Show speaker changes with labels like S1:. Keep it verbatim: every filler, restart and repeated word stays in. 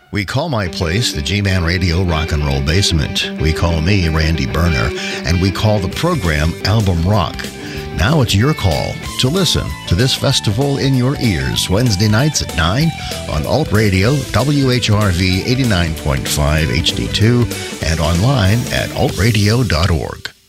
S1: We call my place the G-Man Radio Rock and Roll Basement. We call me Randy Berner, and we call the program Album Rock. Now it's your call to listen to this festival in your ears Wednesday nights at nine on Alt Radio, W H R V eighty-nine point five H D two, and online at alt radio dot org.